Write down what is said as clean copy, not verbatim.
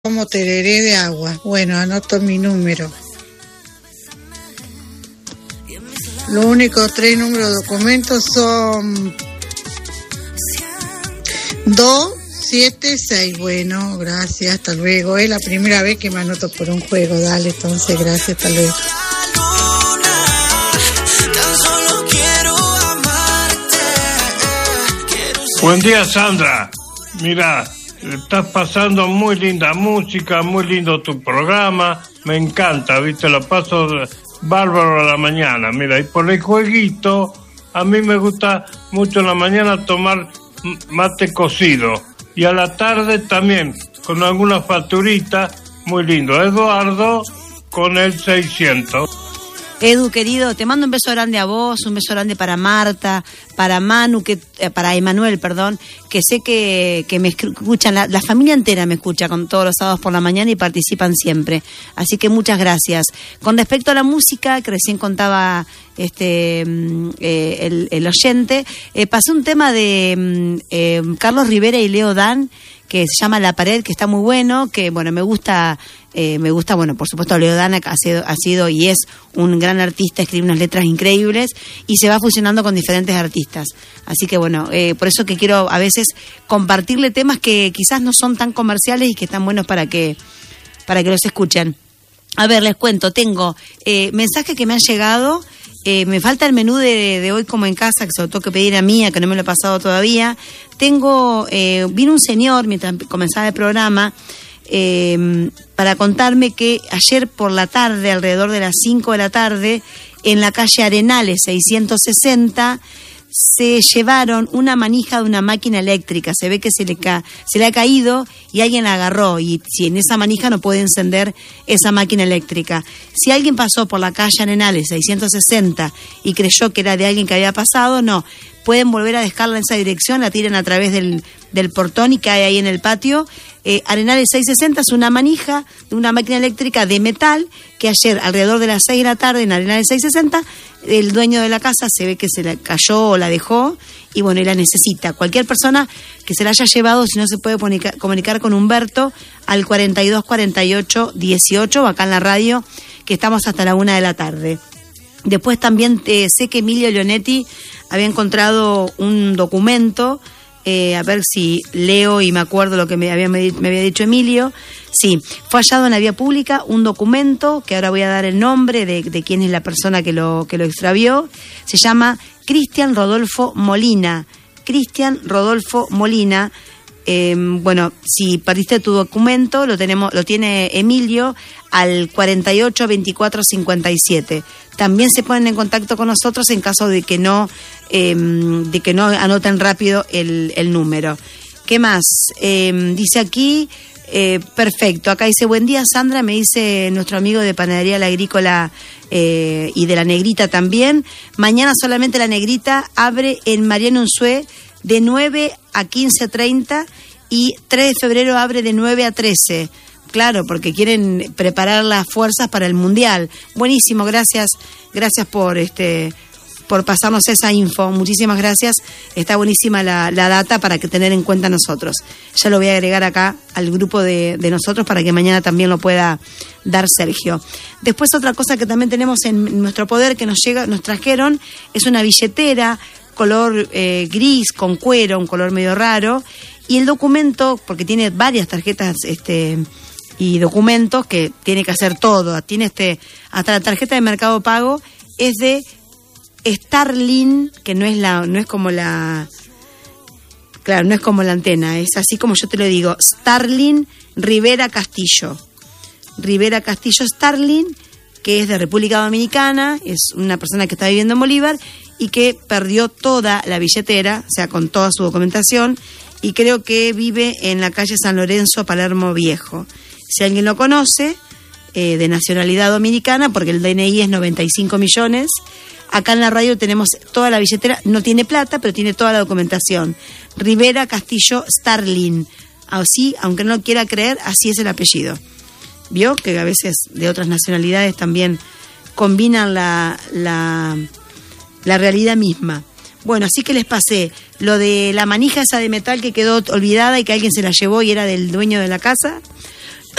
Como tereré de agua. Bueno, anoto mi número. Los únicos 3 números de documentos son 276. Bueno, gracias, hasta luego. Es la primera vez que me anoto por un juego. Dale, entonces, gracias, hasta luego. Buen día, Sandra. Mira, estás pasando muy linda música, muy lindo tu programa. Me encanta, ¿viste? Lo paso bárbaro a la mañana. Mira, y por el jueguito, a mí me gusta mucho en la mañana tomar mate cocido. Y a la tarde también, con alguna facturita, muy lindo. Eduardo, con el 600. Edu, querido, te mando un beso grande a vos, un beso grande para Marta, para Manu, para Emanuel, perdón, que sé que me escuchan, la familia entera me escucha con todos los sábados por la mañana y participan siempre. Así que muchas gracias. Con respecto a la música, que recién contaba el oyente, pasé un tema de Carlos Rivera y Leo Dan, que se llama La Pared, que está muy bueno, que bueno, me gusta, bueno, por supuesto Leo Dan ha sido y es un gran artista, escribe unas letras increíbles y se va fusionando con diferentes artistas. Así que bueno, por eso que quiero a veces compartirle temas que quizás no son tan comerciales y que están buenos para que los escuchen. A ver, les cuento, tengo mensajes que me han llegado. Me falta el menú de hoy como en casa, que se lo tengo que pedir a Mía, que no me lo he pasado todavía. Vino un señor mientras comenzaba el programa para contarme que ayer por la tarde, alrededor de las 5 de la tarde, en la calle Arenales 660, se llevaron una manija de una máquina eléctrica. Se ve que se le ha caído y alguien la agarró, y si en esa manija no puede encender esa máquina eléctrica. Si alguien pasó por la calle Arenales 660 y creyó que era de alguien que había pasado, no, pueden volver a dejarla en esa dirección, la tiran a través del portón y cae ahí en el patio. Arenales 660 es una manija de una máquina eléctrica de metal que ayer alrededor de las 6 de la tarde en Arenales 660 el dueño de la casa se ve que se la cayó o la dejó y bueno, y la necesita. Cualquier persona que se la haya llevado, si no se puede comunicar con Humberto al 424818 o acá en la radio, que estamos hasta la 1 de la tarde. Después también sé que Emilio Leonetti había encontrado un documento, a ver si leo y me acuerdo lo que me había dicho Emilio. Sí, fue hallado en la vía pública un documento, que ahora voy a dar el nombre de quién es la persona que lo extravió. Se llama Cristian Rodolfo Molina. Cristian Rodolfo Molina. Bueno, si perdiste tu documento, lo tiene Emilio al 482457. También se ponen en contacto con nosotros en caso de que no anoten rápido el número. ¿Qué más? Dice aquí, perfecto, acá dice, buen día Sandra, me dice nuestro amigo de Panadería La Agrícola y de La Negrita también. Mañana solamente La Negrita abre en Mariano Unzué de 9 a 15:30 y 3 de febrero abre de 9 a 13. Claro, porque quieren preparar las fuerzas para el Mundial. Buenísimo, gracias por pasarnos esa info. Muchísimas gracias. Está buenísima la data para que tener en cuenta nosotros. Ya lo voy a agregar acá al grupo de nosotros para que mañana también lo pueda dar Sergio. Después otra cosa que también tenemos en nuestro poder que nos trajeron es una billetera color gris con cuero, un color medio raro, y el documento, porque tiene varias tarjetas y documentos que tiene que hacer todo, tiene hasta la tarjeta de Mercado Pago es de Starlink, que no es como la antena, es así como yo te lo digo, Starlink Rivera Castillo Starlink, que es de República Dominicana, es una persona que está viviendo en Bolívar y que perdió toda la billetera, o sea, con toda su documentación, y creo que vive en la calle San Lorenzo, Palermo Viejo. Si alguien lo conoce, de nacionalidad dominicana, porque el DNI es 95 millones, acá en la radio tenemos toda la billetera, no tiene plata, pero tiene toda la documentación. Rivera Castillo Starlink, así, aunque no lo quiera creer, así es el apellido. Vio que a veces de otras nacionalidades también combinan la realidad misma. Bueno, así que les pasé lo de la manija esa de metal que quedó olvidada y que alguien se la llevó y era del dueño de la casa.